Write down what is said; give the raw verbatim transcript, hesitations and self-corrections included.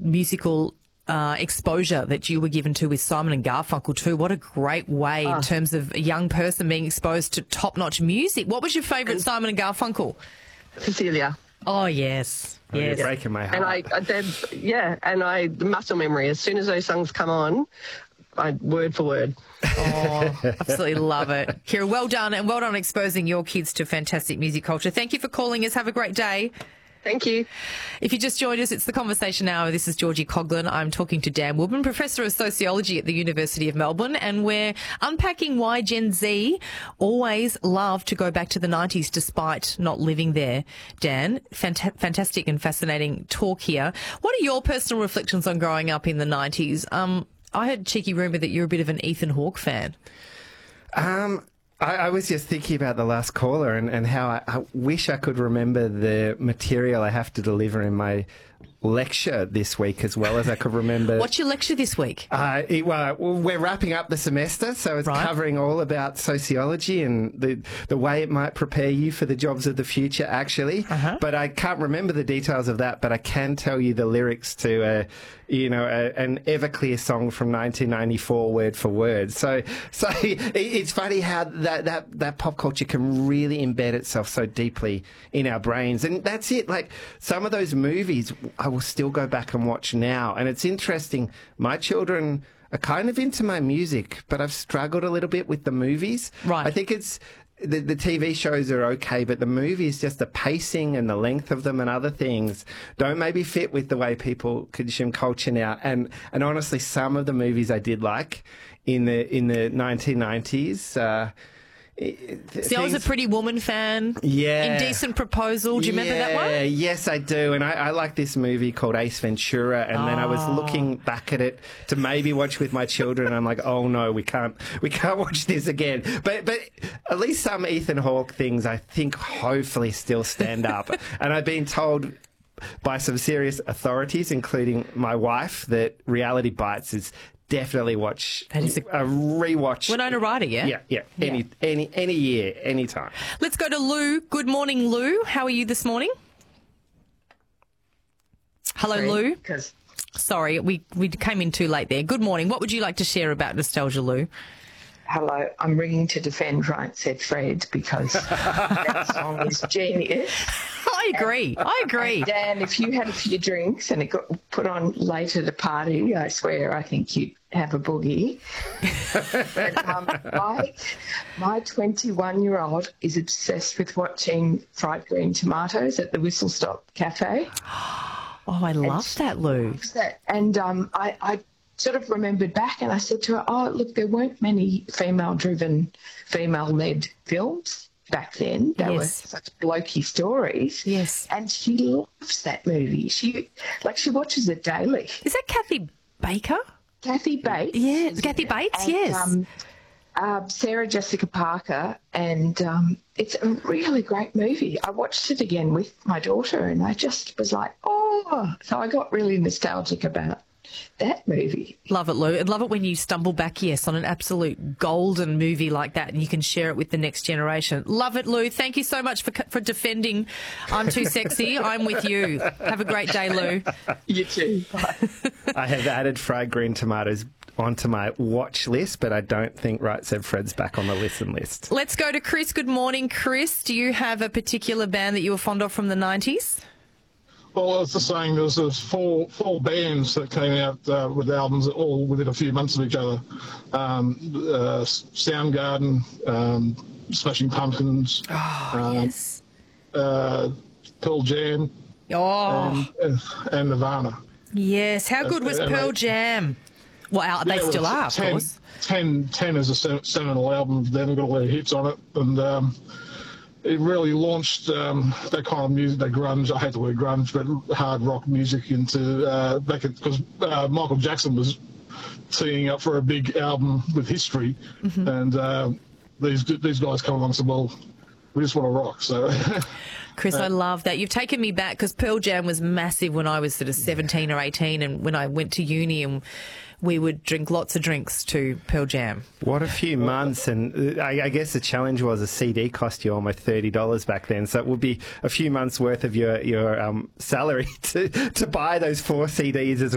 musical Uh, exposure that you were given to with Simon and Garfunkel too. What a great way Oh. in terms of a young person being exposed to top-notch music. What was your favourite Simon and Garfunkel? Cecilia. Oh, yes. Oh, you're Yes. breaking my heart. And I, I they're- yeah, and I, the muscle memory, as soon as those songs come on, I, word for word. Oh, absolutely love it. Kira, well done, and well done on exposing your kids to fantastic music culture. Thank you for calling us. Have a great day. Thank you. If you just joined us, it's the Conversation Hour. This is Georgie Coughlin. I'm talking to Dan Woodman, Professor of Sociology at the University of Melbourne, and we're unpacking why Gen Z always love to go back to the nineties despite not living there. Dan, fant- fantastic and fascinating talk here. What are your personal reflections on growing up in the nineties? Um, I heard a cheeky rumour that you're a bit of an Ethan Hawke fan. Um, I, I was just thinking about the last caller and, and how I, I wish I could remember the material I have to deliver in my lecture this week as well as I could remember. What's your lecture this week? Uh, it, well, we're wrapping up the semester, so it's Right. covering all about sociology and the the way it might prepare you for the jobs of the future, actually. Uh-huh. But I can't remember the details of that, but I can tell you the lyrics to, uh, you know, a, an Everclear song from nineteen ninety-four, word for word. So, so it, it's funny how that, that, that pop culture can really embed itself so deeply in our brains. And that's it. Like, some of those movies I will still go back and watch now. And it's interesting. My children are kind of into my music, but I've struggled a little bit with the movies. Right. I think it's the, the T V shows are okay, but the movies, just the pacing and the length of them and other things don't maybe fit with the way people consume culture now. And and honestly, some of the movies I did like in the in the nineteen nineties. Uh, See, I was a Pretty Woman fan. Yeah. Indecent Proposal. Do you remember that one? Yeah, yes, I do. And I, I like this movie called Ace Ventura. And then I was Oh. looking back at it to maybe watch with my children. And I'm like, oh no, we can't, we can't watch this again. But, but at least some Ethan Hawke things, I think, hopefully still stand up. And I've been told by some serious authorities, including my wife, that Reality Bites is definitely watch That is a- a rewatch. Winona Ryder, yeah? Yeah, yeah. Any, any, any year, any time. Let's go to Lou. Good morning, Lou. How are you this morning? Hello, Lou. Because Sorry, we, we came in too late there. Good morning. What would you like to share about nostalgia, Lou? Hello, I'm ringing to defend Right Said Fred because that song is genius. I agree. I agree. Dan, if you had a few drinks and it got put on late at a party, I swear I think you'd have a boogie. But, um, I, my twenty-one-year-old is obsessed with watching Fried Green Tomatoes at the Whistle Stop Cafe. Oh, I love that, Lou. That, and um, I, I sort of remembered back and I said to her, oh, look, there weren't many female-driven, female-led films back then. They were Yes. such blokey stories. Yes. And she loves that movie. She, like, she watches it daily. Is that Kathy Baker? Kathy Bates. Yeah, Kathy Bates, and, yes. Um, uh, Sarah Jessica Parker, and um, it's a really great movie. I watched it again with my daughter, and I just was like, oh. So I got really nostalgic about that movie. Love it, Lou. And love it when you stumble back, yes, on an absolute golden movie like that and you can share it with the next generation. Love it, Lou. Thank you so much for for defending I'm Too Sexy. I'm with you. Have a great day, Lou. You too. Bye. I have added fried green tomatoes onto my watch list, but I don't think Right Said Fred's back on the listen list. Let's go to Chris. Good morning, Chris. Do you have a particular band that you were fond of from the nineties? Well, it's the saying, there's there's four four bands that came out uh, with albums all within a few months of each other. Um, uh, Soundgarden, um, Smashing Pumpkins, Oh, um, yes. uh, Pearl Jam, Oh, and, and Nirvana. yes. How good was uh, Pearl like- Jam? Well, they Yeah, well, still are, of ten, course. ten, ten is a sem- seminal album. They've got all their hits on it, and um, it really launched um, that kind of music, that grunge. I hate the word grunge, but hard rock music into uh, back because uh, Michael Jackson was teeing up for a big album with History, Mm-hmm. and uh, these these guys come along and said, "Well, we just want to rock." So. Chris, I love that. You've taken me back because Pearl Jam was massive when I was sort of seventeen or eighteen and when I went to uni and we would drink lots of drinks to Pearl Jam. What a few months, and I, I guess the challenge was a C D cost you almost thirty dollars back then, so it would be a few months' worth of your, your um, salary to, to buy those four C Ds as